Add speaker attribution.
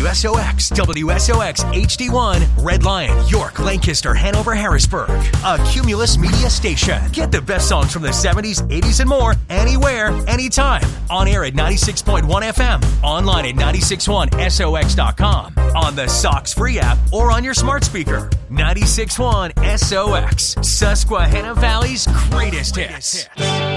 Speaker 1: WSOX, WSOX HD1, Red Lion, York, Lancaster, Hanover, Harrisburg. A Cumulus Media station. Get the best songs from the 70s, 80s, and more anywhere, anytime. On air at 96.1 FM. Online at 961sox.com. On the Sox free app or on your smart speaker. 96.1 SOX. Susquehanna Valley's greatest hits.